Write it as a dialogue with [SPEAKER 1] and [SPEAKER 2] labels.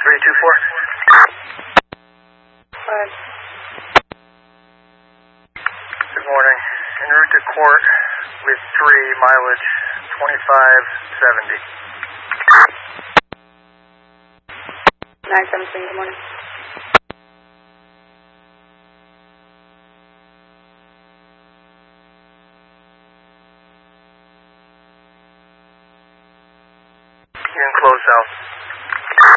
[SPEAKER 1] 324. Good morning. En route to court with 3, mileage 2570.
[SPEAKER 2] 917, good morning.
[SPEAKER 1] You're in close out.